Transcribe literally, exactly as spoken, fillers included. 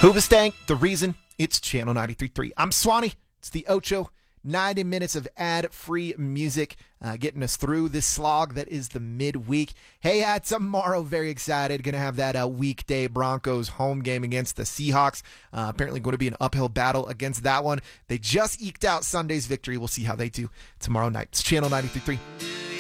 Hoobastank, the reason, it's Channel ninety-three point three. I'm Swanee. It's the Ocho. ninety minutes of ad-free music uh, getting us through this slog that is the midweek. Hey, uh, tomorrow, very excited. Going to have that uh, weekday Broncos home game against the Seahawks. Uh, apparently going to be an uphill battle against that one. They just eked out Sunday's victory. We'll see how they do tomorrow night. It's Channel ninety-three point three.